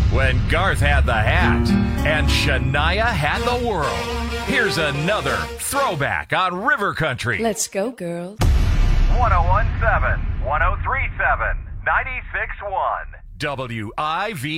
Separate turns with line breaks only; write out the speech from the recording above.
when Garth had the hat and Shania had the world. Here's another throwback on River Country.
Let's go, girl.
1017, 1037, 96.1.
WIV